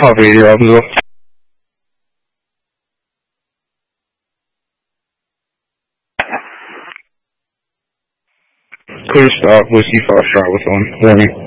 Papa 8 Robbinsville. Clear stop, Whiskey Foxtrot with 1. Warning.